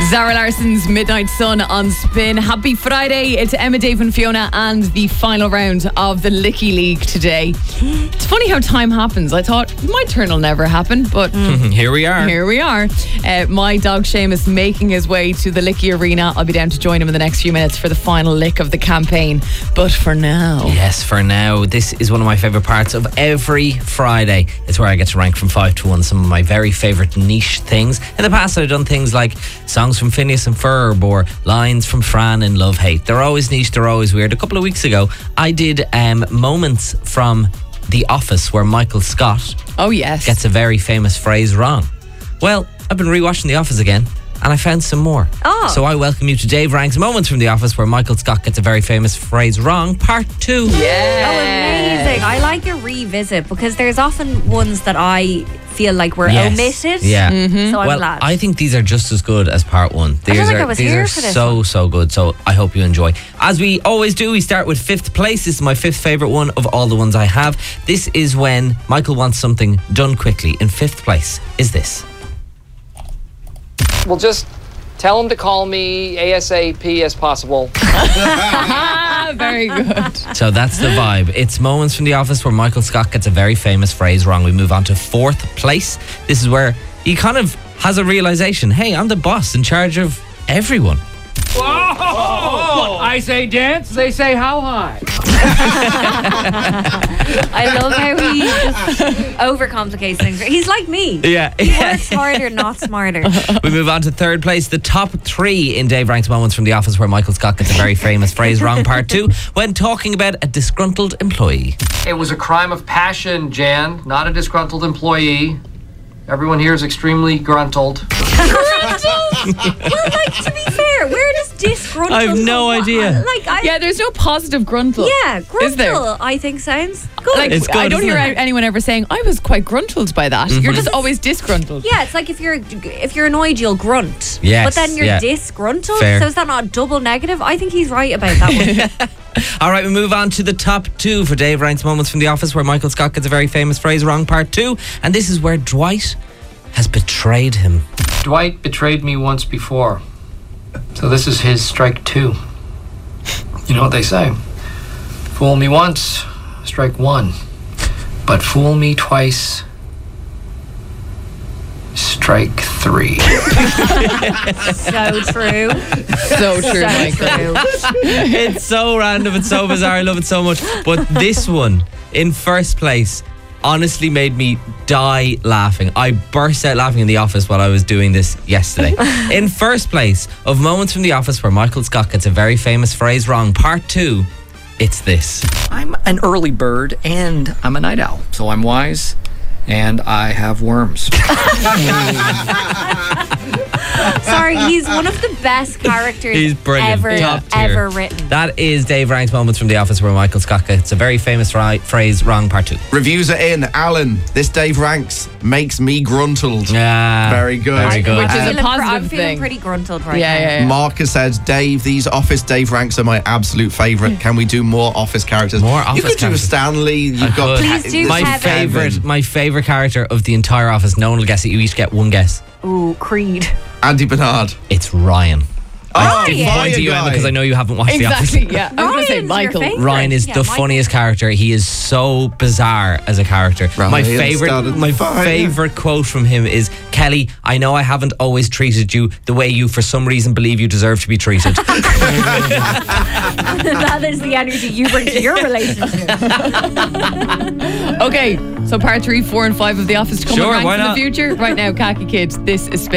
Zara Larson's Midnight Sun on Spin. Happy Friday. It's Emma, Dave and Fiona and the final round of the Licky League today. It's funny how time happens. I thought my turn will never happen, but Here we are. Here we are. My dog Seamus making his way to the Licky Arena. I'll be down to join him in the next few minutes for the final lick of the campaign. But for now... Yes, for now. This is one of my favourite parts of every Friday. It's where I get to rank from 5 to 1 some of my very favourite niche things. In the past, I've done things like songs from Phineas and Ferb or lines from Fran in Love Hate. They're always niche, they're always weird. A couple of weeks ago, I did moments from The Office where Michael Scott gets a very famous phrase wrong. Well, I've been rewatching The Office again and I found some more. So I welcome you to Dave Ranks Moments from The Office where Michael Scott gets a very famous phrase wrong, part 2. Yeah. Oh, amazing. I like a revisit because there's often ones that I feel like were omitted. Yeah. So I'm Well, glad. I think these are just as good as part 1. feel like I was these here are for this so good. So I hope you enjoy. As we always do, we start with 5th place. This is my 5th favourite one of all the ones I have. This is when Michael wants something done quickly. In 5th place is this. Well, just tell him to call me ASAP as possible. Very good. So that's the vibe. It's moments from The Office where Michael Scott gets a very famous phrase wrong. We move on to 4th place. This is where he kind of has a realization. Hey, I'm the boss in charge of everyone. Whoa! I say dance, they say how high. I love how he just overcomplicates things. He's like me. Yeah. He works harder, not smarter. We move on to 3rd place. The top 3 in Dave Ranks Moments from The Office where Michael Scott gets a very famous phrase wrong, part 2, when talking about a disgruntled employee. It was a crime of passion, Jan, not a disgruntled employee. Everyone here is extremely gruntled. Well, like, to be fair, where does disgruntled I have no come from? idea. Yeah, there's no positive gruntle. Yeah, Is there? gruntle, I think sounds good. Like, It's good, I don't isn't hear it? anyone ever saying, I was quite gruntled by that. You're just always disgruntled. Yeah, it's like if you're annoyed, you'll grunt. Yes, But then you're yeah. disgruntled. Fair. So is that not a double negative? I think he's right about that one. All right, we move on to the top 2 for Dave Ranks Moments from The Office where Michael Scott gets a very famous phrase wrong, part 2. And this is where Dwight has betrayed him. Dwight betrayed me once before. So this is his strike 2. You know what they say? Fool me once, strike 1. But fool me twice, strike 3. So true. So true, So Michael. true. It's so random, it's so bizarre, I love it so much. But this one, in 1st place, honestly made me die laughing. I burst out laughing in The Office while I was doing this yesterday. In 1st place of moments from The Office where Michael Scott gets a very famous phrase wrong, part 2, it's this. I'm an early bird and I'm a night owl, so I'm wise and I have worms. Sorry, he's one of the best characters He's brilliant. ever, Top tier. ever written. That is Dave Ranks Moments from The Office where Michael Scott gets a very famous phrase wrong, part 2. Reviews are in. Alan, this Dave Ranks makes me gruntled. Yeah. Very good. Very good. Which is a I'm positive feeling thing. pretty gruntled right now. Yeah. Mark has said, Dave, these Office Dave Ranks are my absolute favourite. Can we do more Office characters? More You Office could do a characters. Stanley. You've got Please do my Kevin. favorite character of the entire Office. No one will guess it. You each get one guess. Ooh, Creed. Andy Bernard. It's Ryan. I didn't Ryan. point to you, Emma, Guy. because I know you haven't watched The Exactly, Office. yeah. I was going to say Ryan's your Michael. favourite. Ryan is Yeah, the Michael. funniest character. He is so bizarre as a character. Ryan My started the fire. favorite quote from him is, Kelly, I know I haven't always treated you the way you for some reason believe you deserve to be treated. That is the energy you bring to your relationship. Okay, so part 3, 4 and 5 of The Office to come Sure, on why in the not? future. Right now, Khaki Kids, this is Spin.